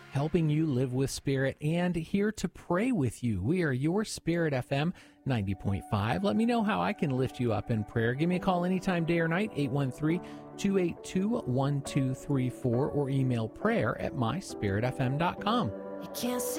helping you live with Spirit and here to pray with you. We are your Spirit FM 90.5. Let me know how I can lift you up in prayer. Give me a call anytime, day or night, 813-282-1234, or email prayer@myspiritfm.com. You can't